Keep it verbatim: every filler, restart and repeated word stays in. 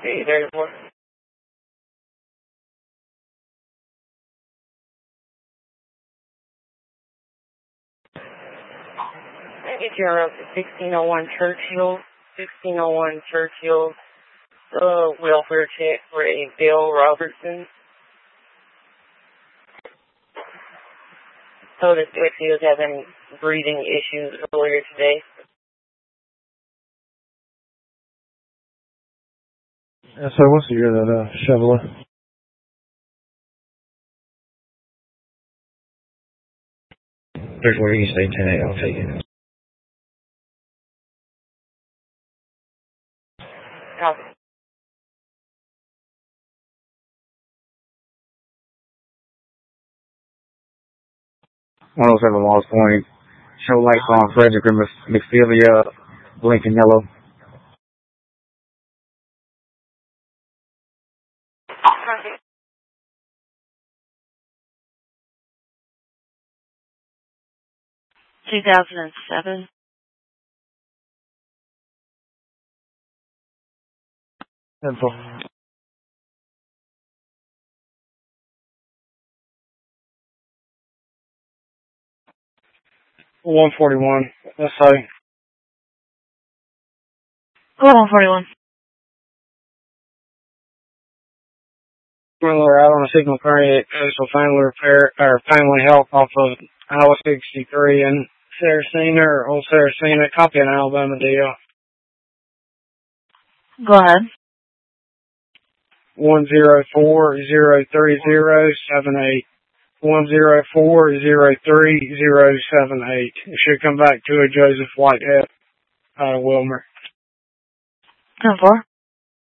Hey, thirty-four. I get you around to sixteen oh one Churchill, sixteen oh one Churchill, the welfare check for a Bill Robertson. So this if he was having breathing issues earlier today. Yeah, so what's the year of that uh, Chevrolet? There's where you say ten eight, I'll take it. Copy. one oh seven Lost Point. Show lights on Frederick and McPhilia, blinking yellow. Copy. two thousand seven. Info. one forty-one. Let's say. one forty-one. When we're out on a signal current, so family repair, or family help off of Highway sixty-three in Saracena, or Old Saracena, copy an Alabama deal. Go ahead. one zero four zero three zero seven eight. one zero four zero three zero seven eight. It should come back to a Joseph Whitehead out of Wilmer. ten four.